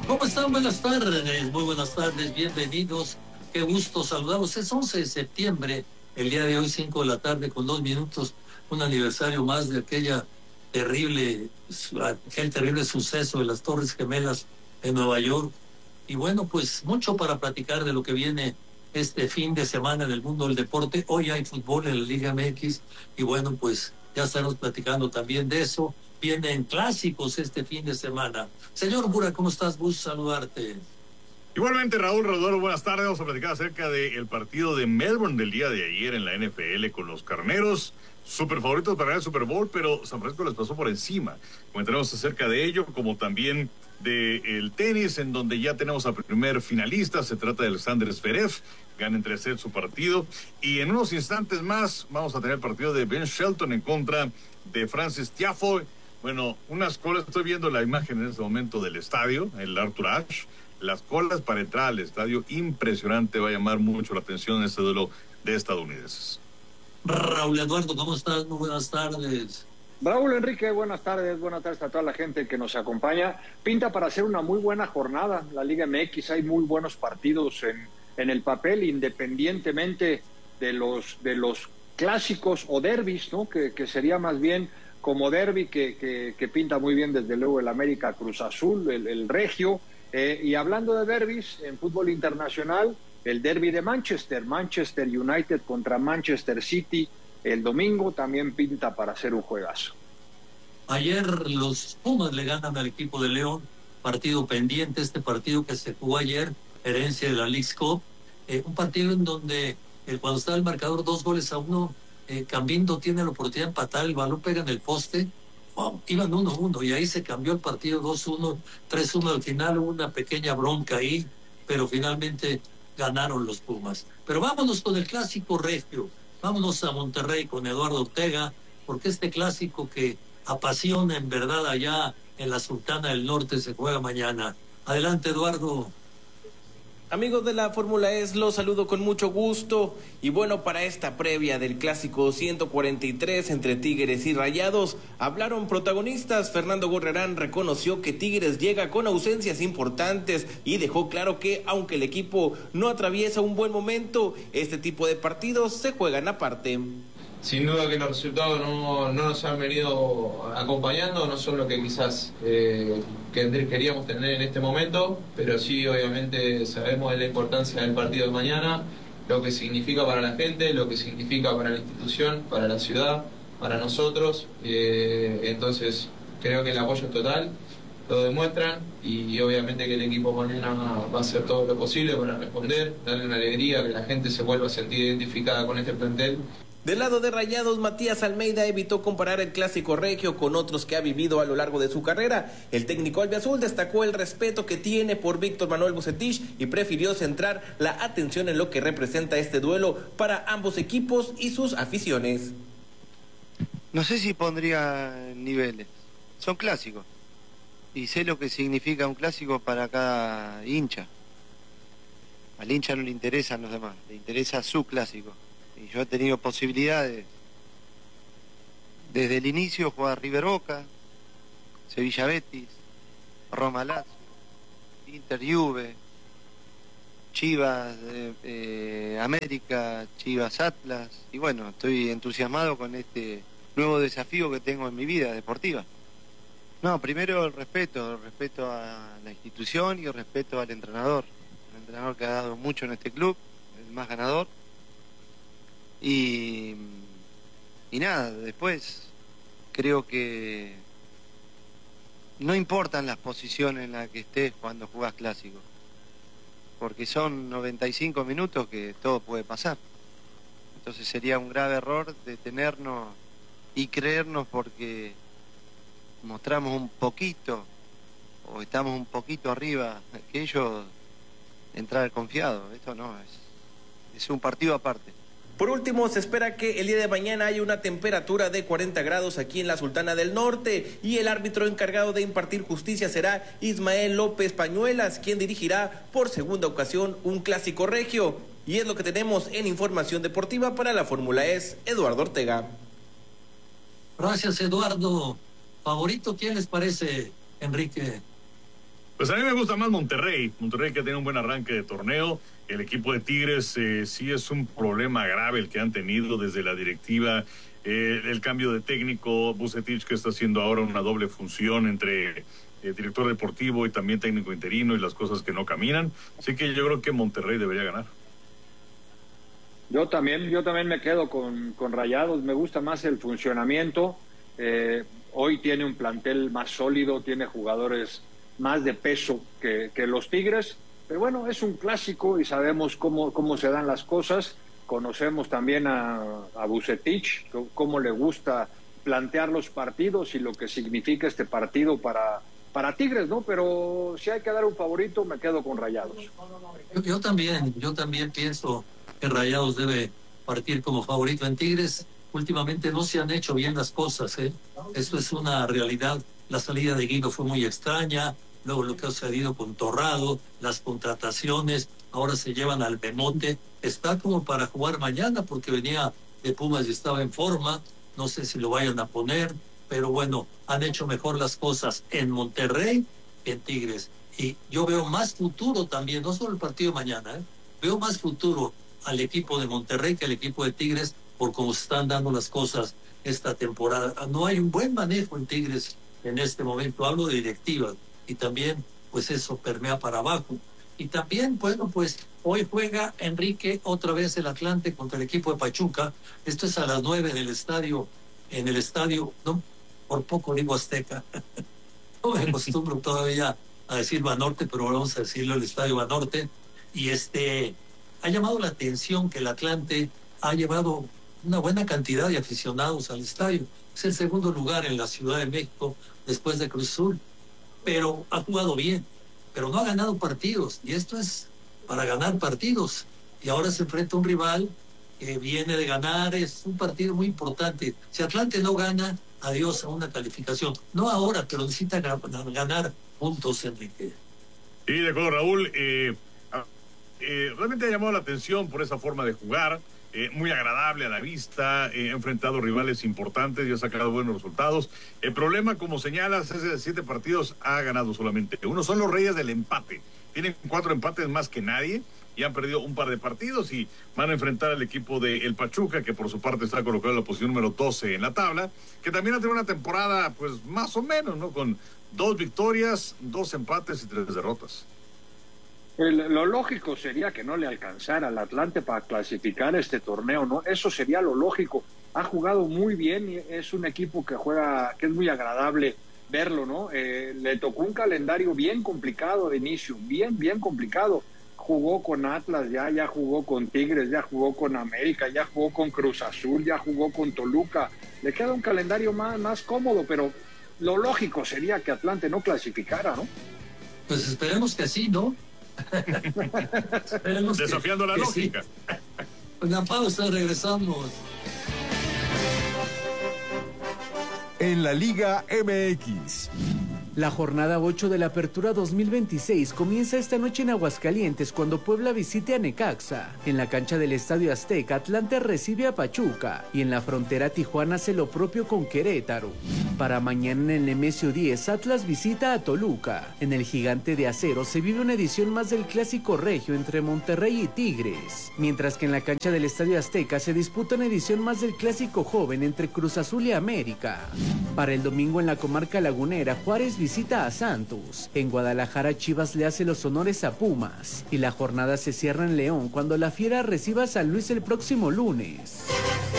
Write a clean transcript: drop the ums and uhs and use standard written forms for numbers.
¿Cómo están? Buenas tardes, muy buenas tardes, bienvenidos. Qué gusto saludarlos. Es 11 de septiembre, el día de hoy, 5 de la tarde con 2 minutos, un aniversario más de aquel terrible suceso de las Torres Gemelas en Nueva York. Y bueno, pues mucho para platicar de lo que viene este fin de semana en el mundo del deporte. Hoy hay fútbol en la Liga MX y bueno, pues ya estaremos platicando también de eso. Vienen clásicos este fin de semana. Señor Bura, ¿cómo estás? Gusto saludarte. Igualmente, Raúl Rodolfo, buenas tardes. Vamos a platicar acerca del partido de Melbourne del día de ayer en la NFL con los Carneros, super favoritos para ganar el Super Bowl, pero San Francisco les pasó por encima. Comentaremos acerca de ello, como también del tenis, en donde ya tenemos al primer finalista. Se trata de Alexander Zverev, gana en 3 sets su partido. Y en unos instantes más vamos a tener el partido de Ben Shelton en contra de Francis Tiafoe. Bueno, unas colas, estoy viendo la imagen en este momento del estadio, el Arthur Ashe. Las colas para entrar al estadio, impresionante, va a llamar mucho la atención este duelo de estadounidenses. Raúl Eduardo, ¿cómo estás? Muy buenas tardes. Raúl Enrique, buenas tardes a toda la gente que nos acompaña. Pinta para hacer una muy buena jornada. La Liga MX, hay muy buenos partidos en el papel, independientemente de los clásicos o derbis, ¿no? Que sería más bien como derbi que pinta muy bien desde luego el América Cruz Azul, el Regio. Y hablando de derbis, en fútbol internacional, el derbi de Manchester United contra Manchester City, el domingo también pinta para hacer un juegazo. Ayer los Pumas le ganan al equipo de León, partido pendiente, este partido que se jugó ayer, herencia de la Leagues Cup, un partido en donde cuando está el marcador 2-1, Cambindo tiene la oportunidad de empatar, el balón pega en el poste. Oh, iban 1-1 y ahí se cambió el partido 2-1, 3-1 al final, hubo una pequeña bronca ahí, pero finalmente ganaron los Pumas. Pero vámonos con el clásico regio, vámonos a Monterrey con Eduardo Ortega, porque este clásico que apasiona en verdad allá en la Sultana del Norte se juega mañana. Adelante, Eduardo. Amigos de la Fórmula E, los saludo con mucho gusto y bueno, para esta previa del clásico 143 entre Tigres y Rayados, hablaron protagonistas. Fernando Gorrerán reconoció que Tigres llega con ausencias importantes y dejó claro que aunque el equipo no atraviesa un buen momento, este tipo de partidos se juegan aparte. Sin duda que los resultados no nos han venido acompañando, no son lo que quizás queríamos tener en este momento, pero sí obviamente sabemos de la importancia del partido de mañana, lo que significa para la gente, lo que significa para la institución, para la ciudad, para nosotros, entonces creo que el apoyo es total, lo demuestran y obviamente que el equipo mañana va a hacer todo lo posible para responder, darle una alegría, que la gente se vuelva a sentir identificada con este plantel. Del lado de Rayados, Matías Almeida evitó comparar el clásico regio con otros que ha vivido a lo largo de su carrera. El técnico albiazul destacó el respeto que tiene por Víctor Manuel Vucetich y prefirió centrar la atención en lo que representa este duelo para ambos equipos y sus aficiones. No sé si pondría niveles, son clásicos y sé lo que significa un clásico para cada hincha. Al hincha no le interesan los demás, le interesa su clásico. Y yo he tenido posibilidades desde el inicio, jugar River Boca, Sevilla Betis, Roma Lazio, Inter Juve, Chivas América, Chivas Atlas, y bueno, estoy entusiasmado con este nuevo desafío que tengo en mi vida deportiva. No, primero el respeto a la institución y el respeto al entrenador. El entrenador que ha dado mucho en este club, el más ganador. Y nada, después creo que no importan las posiciones en las que estés cuando jugás clásico, porque son 95 minutos que todo puede pasar. Entonces sería un grave error detenernos y creernos porque mostramos un poquito o estamos un poquito arriba que ellos, entrar confiado. Esto no, es un partido aparte. Por último, se espera que el día de mañana haya una temperatura de 40 grados aquí en la Sultana del Norte y el árbitro encargado de impartir justicia será Ismael López Pañuelas, quien dirigirá por segunda ocasión un clásico regio. Y es lo que tenemos en información deportiva para la Fórmula E, Eduardo Ortega. Gracias, Eduardo. ¿Favorito quién les parece, Enrique? Pues a mí me gusta más Monterrey que tiene un buen arranque de torneo. El equipo de Tigres sí es un problema grave el que han tenido desde la directiva, el cambio de técnico, Vucetich, que está haciendo ahora una doble función entre director deportivo y también técnico interino, y las cosas que no caminan. Así que yo creo que Monterrey debería ganar. Yo también me quedo con Rayados. Me gusta más el funcionamiento. Hoy tiene un plantel más sólido, tiene jugadores más de peso que los Tigres, pero bueno, es un clásico y sabemos cómo se dan las cosas. Conocemos también a Vucetich, cómo le gusta plantear los partidos y lo que significa este partido para Tigres, ¿no? Pero si hay que dar un favorito, me quedo con Rayados. Yo también pienso que Rayados debe partir como favorito. En Tigres últimamente no se han hecho bien las cosas, ¿eh? Eso es una realidad. La salida de Guido fue muy extraña, luego lo que ha sucedido con Torrado, las contrataciones, ahora se llevan al Bemote. Está como para jugar mañana porque venía de Pumas y estaba en forma, no sé si lo vayan a poner, pero bueno, han hecho mejor las cosas en Monterrey que en Tigres. Y yo veo más futuro también, no solo el partido de mañana, veo más futuro al equipo de Monterrey que al equipo de Tigres por cómo se están dando las cosas esta temporada. No hay un buen manejo en Tigres en este momento, hablo de directivas, y también pues eso permea para abajo. Y también, bueno, pues hoy juega Enrique otra vez el Atlante contra el equipo de Pachuca. Esto es a las 9 en el estadio, no, por poco digo Azteca. No me acostumbro todavía a decir Banorte, pero vamos a decirlo el estadio Banorte. Y ha llamado la atención que el Atlante ha llevado una buena cantidad de aficionados al estadio. Es el segundo lugar en la Ciudad de México después de Cruz Azul, pero ha jugado bien, pero no ha ganado partidos, y esto es para ganar partidos. Y ahora se enfrenta a un rival que viene de ganar, es un partido muy importante. Si Atlante no gana, adiós a una calificación. No ahora, pero necesita ganar puntos, Enrique. Sí, de acuerdo, Raúl. Realmente ha llamado la atención por esa forma de jugar, muy agradable a la vista, ha enfrentado rivales importantes y ha sacado buenos resultados. El problema, como señalas, es de 7 partidos ha ganado solamente uno. Son los reyes del empate. Tienen 4 empates más que nadie y han perdido un par de partidos, y van a enfrentar al equipo de el Pachuca, que por su parte está colocado en la posición número 12 en la tabla, que también ha tenido una temporada pues más o menos, ¿no? Con 2 victorias, 2 empates y 3 derrotas. Lo lógico sería que no le alcanzara al Atlante para clasificar este torneo, ¿no? Eso sería lo lógico. Ha jugado muy bien y es un equipo que juega, que es muy agradable verlo, ¿no? Le tocó un calendario bien complicado de inicio, bien complicado. Jugó con Atlas, ya jugó con Tigres, ya jugó con América, ya jugó con Cruz Azul, ya jugó con Toluca. Le queda un calendario más cómodo, pero lo lógico sería que Atlante no clasificara, ¿no? Pues esperemos que sí, ¿no? Desafiando la lógica. Sí. Una pausa, regresamos. En la Liga MX. La jornada 8 de la Apertura 2026 comienza esta noche en Aguascalientes cuando Puebla visite a Necaxa. En la cancha del Estadio Azteca, Atlante recibe a Pachuca y en la frontera Tijuana hace lo propio con Querétaro. Para mañana en el Nemesio 10, Atlas visita a Toluca. En el Gigante de Acero se vive una edición más del Clásico Regio entre Monterrey y Tigres, mientras que en la cancha del Estadio Azteca se disputa una edición más del Clásico Joven entre Cruz Azul y América. Para el domingo en la comarca lagunera, Juárez visita a Santos. En Guadalajara, Chivas le hace los honores a Pumas. Y la jornada se cierra en León cuando la Fiera reciba a San Luis el próximo lunes.